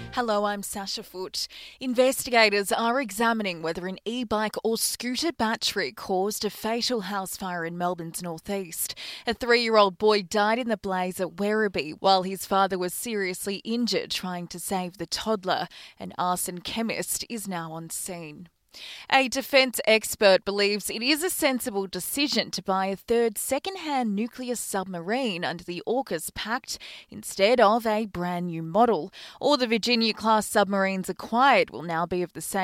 Hello, I'm Sasha Foote. Investigators are examining whether an e-bike or scooter battery caused a fatal house fire in Melbourne's northeast. A 3-year-old boy died in the blaze at Werribee while his father was seriously injured trying to save the toddler. An arson chemist is now on scene. A defence expert believes it is a sensible decision to buy a third second-hand nuclear submarine under the AUKUS Pact instead of a brand new model. All the Virginia-class submarines acquired will now be of the same